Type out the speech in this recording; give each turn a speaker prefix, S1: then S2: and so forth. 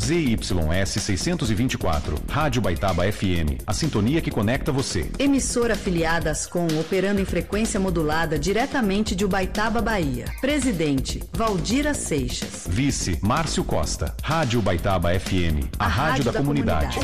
S1: ZYS 624, Rádio Baitaba FM, a sintonia que conecta você.
S2: Emissora afiliada Ascom, operando em frequência modulada diretamente de Ubaitaba, Bahia. Presidente, Valdira Seixas.
S1: Vice, Márcio Costa. Rádio Baitaba FM, a rádio da comunidade.